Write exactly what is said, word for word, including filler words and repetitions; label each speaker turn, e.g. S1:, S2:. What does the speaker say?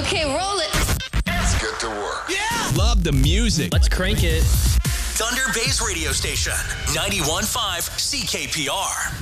S1: Okay, roll it.
S2: Let's get to work.
S3: Yeah!
S4: Love the music.
S5: Let's crank it.
S6: Thunder Bay's radio station, ninety-one point five C K P R.